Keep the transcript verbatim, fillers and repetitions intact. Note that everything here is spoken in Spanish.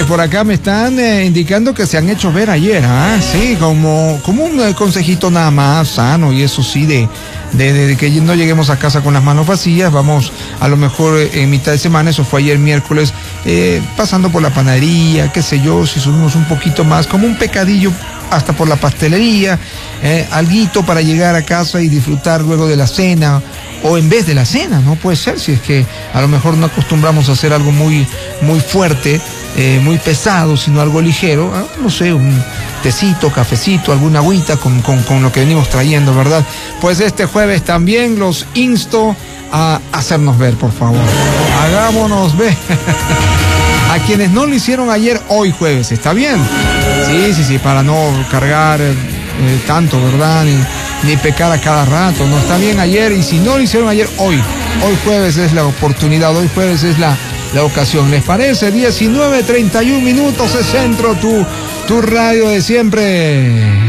por acá me están eh, indicando que se han hecho ver ayer, ¿ah? Sí, como, como un eh, consejito nada más sano, y eso sí, de, de, de, de que no lleguemos a casa con las manos vacías. Vamos a lo mejor eh, en mitad de semana, eso fue ayer miércoles, eh, pasando por la panadería, qué sé yo, si subimos un poquito más, como un pecadillo hasta por la pastelería, eh, alguito para llegar a casa y disfrutar luego de la cena, o en vez de la cena, no puede ser, si es que a lo mejor no acostumbramos a hacer algo muy, muy fuerte, eh, muy pesado, sino algo ligero, ah, no sé, un tecito, cafecito, alguna agüita con, con, con lo que venimos trayendo, ¿verdad? Pues este jueves también los insto a hacernos ver, por favor. Hagámonos ver. A quienes no lo hicieron ayer, hoy jueves, ¿está bien? Sí, sí, sí, para no cargar eh, eh, tanto, ¿verdad? Ni, ni pecar a cada rato, ¿no? Está bien ayer, y si no lo hicieron ayer, hoy. Hoy jueves es la oportunidad, hoy jueves es la, la ocasión. ¿Les parece? diecinueve treinta y un minutos, es Centro, tu, tu radio de siempre.